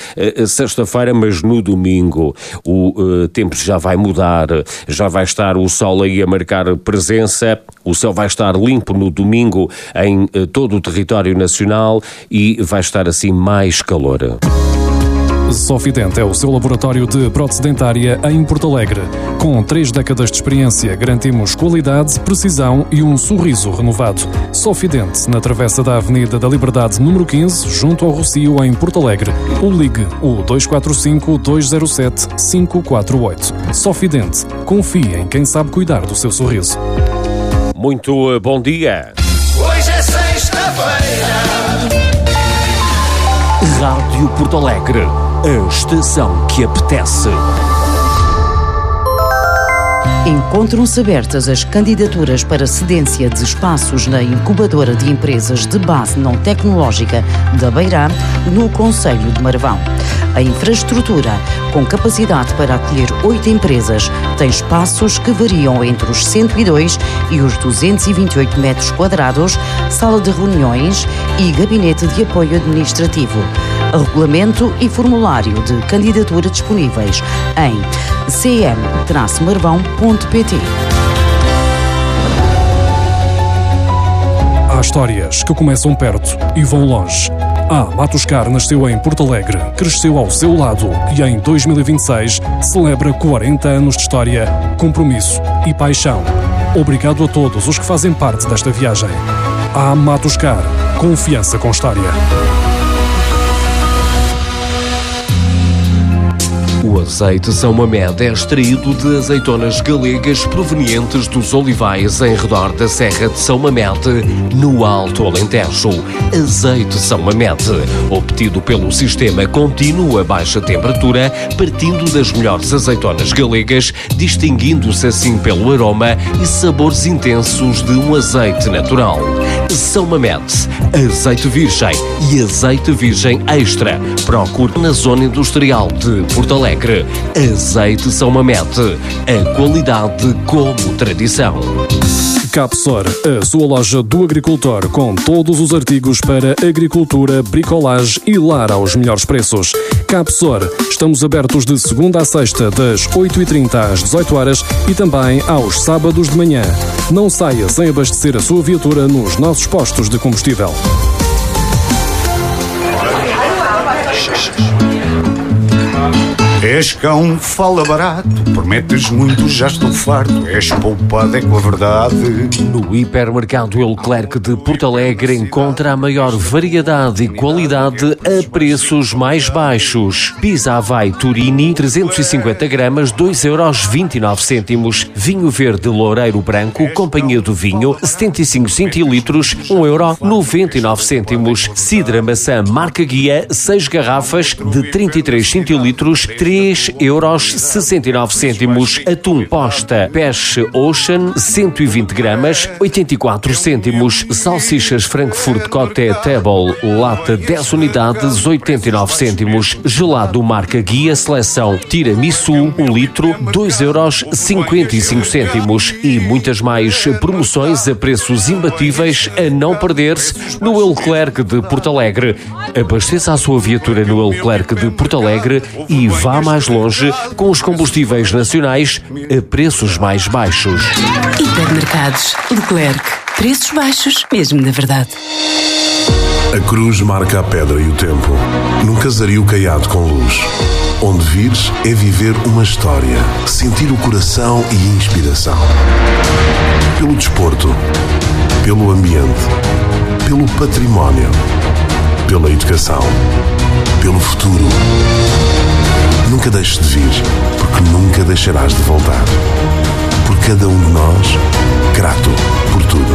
sexta-feira, mas no domingo o tempo já vai mudar, já vai estar o sol aí a marcar presença, o céu vai estar limpo no domingo em todo o território nacional e vai estar assim mais calor. Sofident é o seu laboratório de prótese dentária em Porto Alegre. Com 3 décadas de experiência, garantimos qualidade, precisão e um sorriso renovado. Sofident, na travessa da Avenida da Liberdade, número 15, junto ao Rocio, em Porto Alegre. Ou ligue o 245-207-548. Sofident. Confie em quem sabe cuidar do seu sorriso. Muito bom dia. Hoje é sexta-feira. Rádio Porto Alegre. A estação que apetece. Encontram-se abertas as candidaturas para cedência de espaços na incubadora de empresas de base não tecnológica da Beirã, no concelho de Marvão. A infraestrutura, com capacidade para acolher 8 empresas, tem espaços que variam entre os 102 e os 228 metros quadrados, sala de reuniões e gabinete de apoio administrativo. Regulamento e formulário de candidatura disponíveis em cm-marvão.pt. Há histórias que começam perto e vão longe. Matuscar nasceu em Porto Alegre, cresceu ao seu lado e em 2026 celebra 40 anos de história, compromisso e paixão. Obrigado a todos os que fazem parte desta viagem. Matuscar, confiança com história. O azeite São Mamed é extraído de azeitonas galegas provenientes dos olivais em redor da Serra de São Mamed, no Alto Alentejo. Azeite São Mamed, obtido pelo sistema contínuo a baixa temperatura, partindo das melhores azeitonas galegas, distinguindo-se assim pelo aroma e sabores intensos de um azeite natural. São Mamed, azeite virgem e azeite virgem extra. Procure na zona industrial de Porto Alegre. Azeite São Mamed, a qualidade como tradição. Capsor, a sua loja do agricultor com todos os artigos para agricultura, bricolagem e lar aos melhores preços. Capsor, estamos abertos de segunda a sexta, das 8h30 às 18 horas e também aos sábados de manhã. Não saia sem abastecer a sua viatura nos nossos postos de combustível. És cão, fala barato, prometes muito, já estou farto. És poupado, é com a verdade. No hipermercado Leclerc de Porto Alegre encontra a maior variedade e qualidade a preços mais baixos. Pizza Hawaii Turini, 350 gramas, 2,29€. Vinho verde Loureiro Branco, Companhia do Vinho, 75 centilitros, 1,99€. Cidra Maçã Marca Guia, 6 garrafas de 33 centilitros, 3,69€. Atum Posta Peixe Ocean, 120 gramas, 84 cêntimos. Salsichas Frankfurt Coté Table, lata 10 unidades, 89 cêntimos. Gelado Marca Guia Seleção Tiramisu, 1 litro, 2,55€. E muitas mais promoções a preços imbatíveis a não perder-se no Leclerc de Porto Alegre. Abasteça a sua viatura no Leclerc de Porto Alegre e vá mais longe com os combustíveis nacionais a preços mais baixos. Hipermercados Leclerc. Preços baixos, mesmo na verdade. A cruz marca a pedra e o tempo. Num casario caiado com luz. Onde vires é viver uma história. Sentir o coração e inspiração. Pelo desporto. Pelo ambiente. Pelo património. Pela educação. Pelo futuro. Nunca deixes de vir, porque nunca deixarás de voltar. Por cada um de nós, grato por tudo.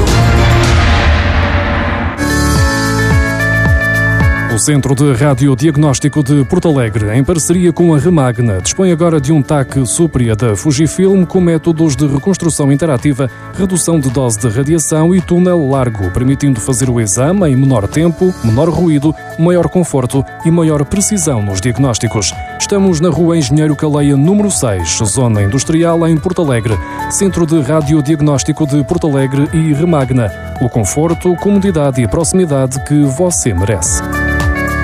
O Centro de Radiodiagnóstico de Porto Alegre, em parceria com a Remagna, dispõe agora de um TAC Supria da Fujifilm com métodos de reconstrução interativa, redução de dose de radiação e túnel largo, permitindo fazer o exame em menor tempo, menor ruído, maior conforto e maior precisão nos diagnósticos. Estamos na Rua Engenheiro Caleia, número 6, Zona Industrial, em Porto Alegre. Centro de Radiodiagnóstico de Porto Alegre e Remagna. O conforto, comodidade e proximidade que você merece.